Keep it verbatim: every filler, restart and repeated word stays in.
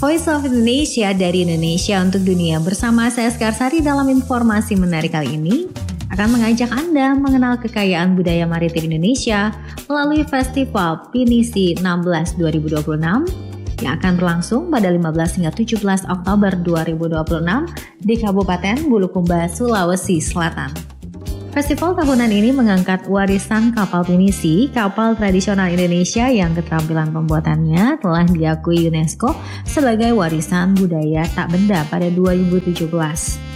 Voice of Indonesia dari Indonesia untuk dunia bersama saya Skarsari dalam informasi menarik kali ini akan mengajak Anda mengenal kekayaan budaya maritim Indonesia melalui Festival Pinisi enam belas dua ribu dua puluh enam yang akan berlangsung pada lima belas hingga tujuh belas Oktober dua ribu dua puluh enam di Kabupaten Bulukumba, Sulawesi Selatan. Festival tahunan ini mengangkat warisan kapal pinisi, kapal tradisional Indonesia yang keterampilan pembuatannya telah diakui UNESCO sebagai warisan budaya tak benda pada dua ribu tujuh belas.